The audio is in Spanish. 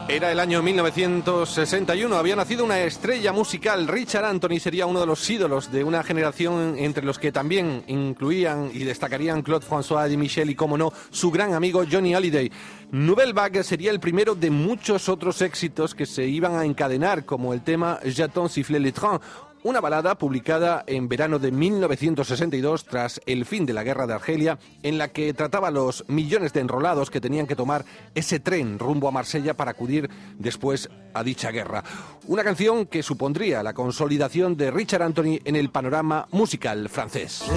Era el año 1961, había nacido una estrella musical. Richard Anthony sería uno de los ídolos de una generación entre los que también incluían y destacarían Claude François, Eddie Michel y, como no, su gran amigo Johnny Hallyday. Nouvelle Vague sería el primero de muchos otros éxitos que se iban a encadenar, como el tema J'attends siffler le train, una balada publicada en verano de 1962 tras el fin de la guerra de Argelia, en la que trataba los millones de enrolados que tenían que tomar ese tren rumbo a Marsella para acudir después a dicha guerra. Una canción que supondría la consolidación de Richard Anthony en el panorama musical francés.